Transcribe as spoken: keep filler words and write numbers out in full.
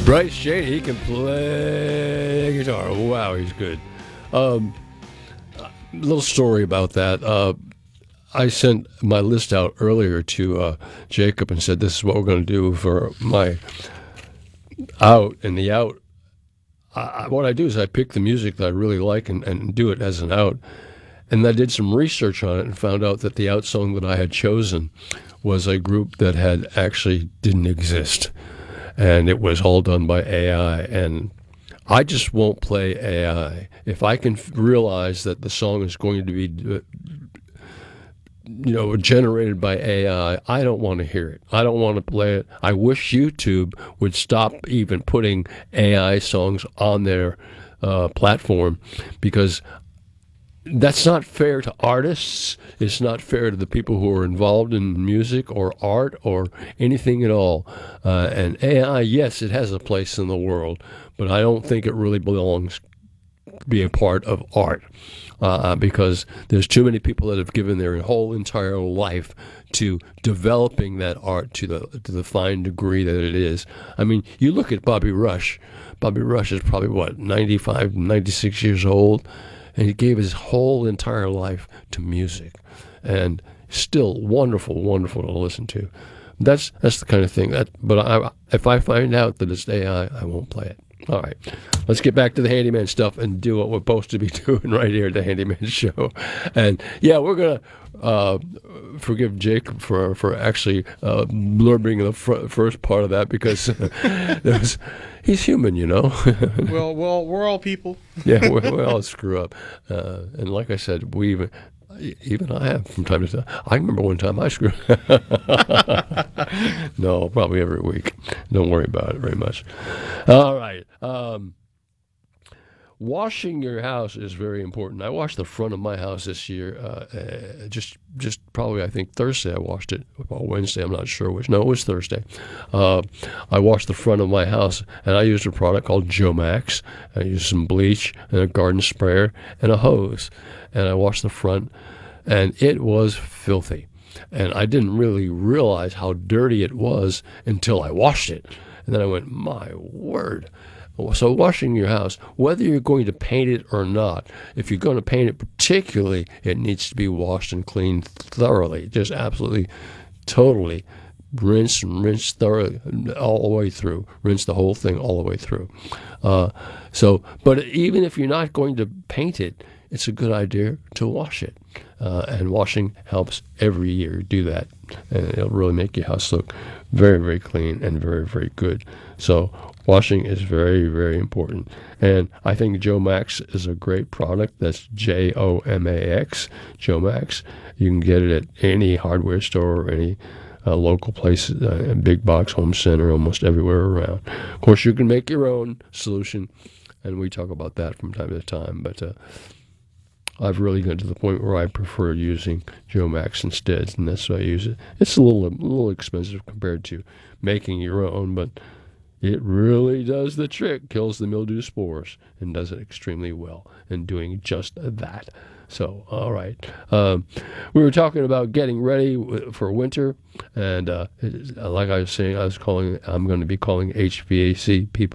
Bryce Shane, he can play guitar. Wow, he's good. Um, little story about that. Uh, I sent my list out earlier to uh, Jacob and said, this is what we're going to do for my out. And the out, I, what I do is I pick the music that I really like and, and do it as an out. And I did some research on it and found out that the out song that I had chosen was a group that had actually didn't exist. And it was all done by A I. And I just won't play A I. If I can f- realize that the song is going to be, uh, you know, generated by A I, I don't want to hear it. I don't want to play it. I wish YouTube would stop even putting A I songs on their uh, platform, because that's not fair to artists. It's not fair to the people who are involved in music or art or anything at all. Uh, and A I, yes, it has a place in the world, but I don't think it really belongs to be a part of art, uh, because there's too many people that have given their whole entire life to developing that art to the to the fine degree that it is. I mean, you look at Bobby Rush. Bobby Rush is probably, what, ninety-five, ninety-six years old? And he gave his whole entire life to music, and still wonderful, wonderful to listen to. That's that's the kind of thing that. But I, if I find out that it's A I, I won't play it. All right, let's get back to the handyman stuff and do what we're supposed to be doing right here at the Handyman Show. And yeah, we're gonna uh, forgive Jake for for actually uh, blurbing the fr- first part of that, because there was. He's human, you know. well, well, we're all people. Yeah, we, we all screw up. Uh, and like I said, we even, even I have from time to time. I remember one time I screwed No, probably every week. Don't worry about it very much. All right. Um, washing your house is very important. I washed the front of my house this year. Uh, uh, just, just probably, I think Thursday I washed it. Or Wednesday, I'm not sure which. No, it was Thursday. Uh, I washed the front of my house, and I used a product called Jomax. I used some bleach and a garden sprayer and a hose, and I washed the front, and it was filthy. And I didn't really realize how dirty it was until I washed it. And then I went, my word. So washing your house, whether you're going to paint it or not, if you're going to paint it particularly, it needs to be washed and cleaned thoroughly, just absolutely, totally rinse and rinse thoroughly all the way through, rinse the whole thing all the way through. Uh, so, but even if you're not going to paint it, it's a good idea to wash it. Uh, and washing helps every year do that. And it'll really make your house look very, very clean and very, very good. So washing is very, very important. And I think Jomax is a great product. That's J O M A X, Jomax. You can get it at any hardware store or any uh, local place, uh, big box home center, almost everywhere around. Of course, you can make your own solution, and we talk about that from time to time. But uh, I've really gotten to the point where I prefer using Jomax instead, and that's why I use it. It's a little, a little expensive compared to making your own, but it really does the trick, kills the mildew spores, and does it extremely well in doing just that. So, all right. Um, we were talking about getting ready for winter, and uh, like I was saying, I was calling. I'm going to be calling H V A C people